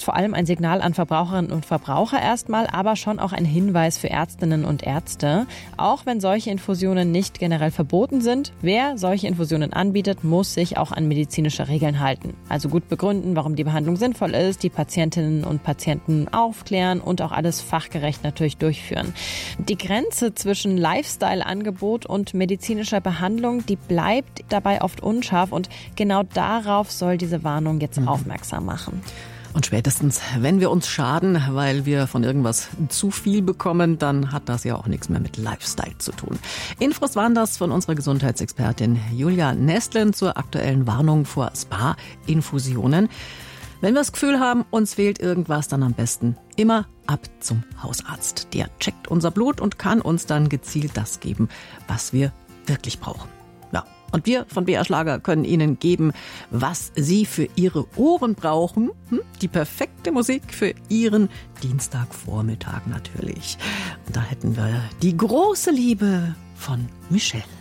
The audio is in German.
vor allem ein Signal an Verbraucherinnen und Verbraucher erstmal, aber schon auch ein Hinweis für Ärztinnen und Ärzte. Auch wenn solche Infusionen nicht generell verboten sind, wer solche Infusionen anbietet, muss sich auch an medizinische Regeln halten. Also gut begründen, warum die Behandlung sinnvoll ist, die Patientinnen und Patienten aufklären und auch alles fachgerecht natürlich durchführen. Die Grenze zwischen Lifestyle-Angebot und medizinischer Behandlung, die bleibt dabei oft unscharf und genau darauf soll diese Warnung jetzt aufmerksam machen. Und spätestens, wenn wir uns schaden, weil wir von irgendwas zu viel bekommen, dann hat das ja auch nichts mehr mit Lifestyle zu tun. Infos waren das von unserer Gesundheitsexpertin Julia Nestlin zur aktuellen Warnung vor Spa-Infusionen. Wenn wir das Gefühl haben, uns fehlt irgendwas, dann am besten immer ab zum Hausarzt. Der checkt unser Blut und kann uns dann gezielt das geben, was wir wirklich brauchen. Ja. Und wir von BR Schlager können Ihnen geben, was Sie für Ihre Ohren brauchen. Die perfekte Musik für Ihren Dienstagvormittag natürlich. Und da hätten wir die große Liebe von Michelle.